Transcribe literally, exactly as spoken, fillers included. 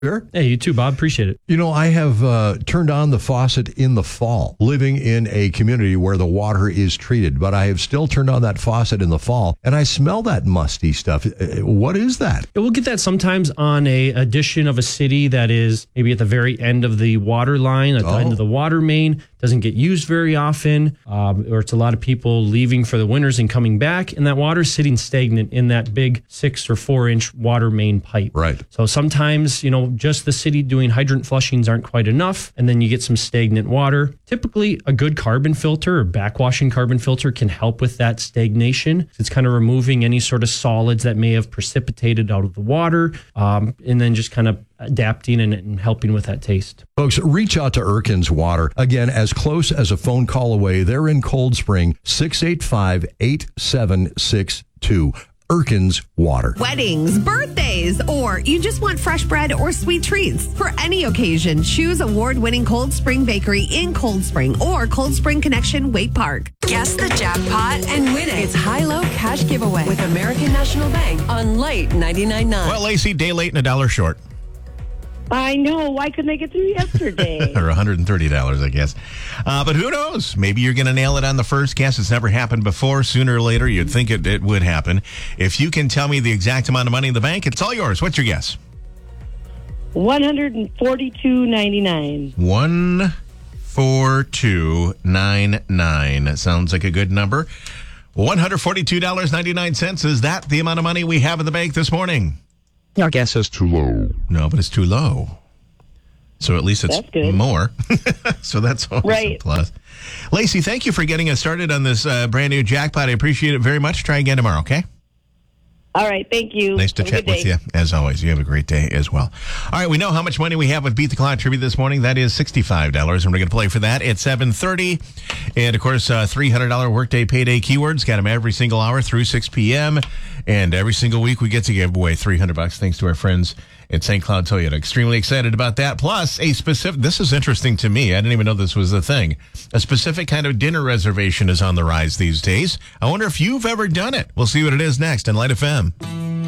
Sure. Hey, you too, Bob. Appreciate it. You know, I have uh, turned on the faucet in the fall, living in a community where the water is treated, but I have still turned on that faucet in the fall, and I smell that musty stuff. Uh, What is that? Yeah, we'll get that sometimes on a addition of a city that is maybe at the very end of the water line, at the Oh. end of the water main, doesn't get used very often, um, or it's a lot of people leaving for the winters and coming back, and that water's sitting stagnant in that big six or four inch water main pipe. Right. So sometimes, you know, just the city doing hydrant flushings aren't quite enough, and then you get some stagnant water. Typically, a good carbon filter or backwashing carbon filter can help with that stagnation. It's kind of removing any sort of solids that may have precipitated out of the water, um, and then just kind of adapting and, and helping with that taste. Folks, reach out to Erkin's Water. Again, as close as a phone call away, they're in Cold Spring, six eight five, eight seven six two. Erkin's Water. Weddings, birthdays, or you just want fresh bread or sweet treats. For any occasion, choose award-winning Cold Spring Bakery in Cold Spring or Cold Spring Connection, Waite Park. Guess the jackpot and win it. It's high-low cash giveaway with American National Bank on Light ninety-nine point nine. Well, Lacey, day late and a dollar short. I know. Why couldn't I get through yesterday? Or one hundred thirty dollars, I guess. Uh, but who knows? Maybe you're going to nail it on the first guess. It's never happened before. Sooner or later, you'd think it, it would happen. If you can tell me the exact amount of money in the bank, it's all yours. What's your guess? One hundred forty-two ninety-nine. One four two nine nine. That sounds like a good number. one hundred forty-two dollars and ninety-nine cents. Is that the amount of money we have in the bank this morning? Your guess is too low. No, but it's too low. So at least it's That's good. more. So that's always Right. a plus. Lacey, thank you for getting us started on this uh, brand new jackpot. I appreciate it very much. Try again tomorrow, okay? All right. Thank you. Nice to Have a chat good with day. you, as always. You have a great day as well. All right, we know how much money we have with Beat the Clock Trivia this morning. That is sixty-five dollars, and we're going to play for that at seven thirty. And, of course, uh, three hundred dollars Workday Payday Keywords. Got them every single hour through six p.m. And every single week we get to give away three hundred bucks thanks to our friends at Saint Cloud Toyota. Extremely excited about that. Plus, a specific, this is interesting to me. I didn't even know this was a thing. A specific kind of dinner reservation is on the rise these days. I wonder if you've ever done it. We'll see what it is next on Light F M.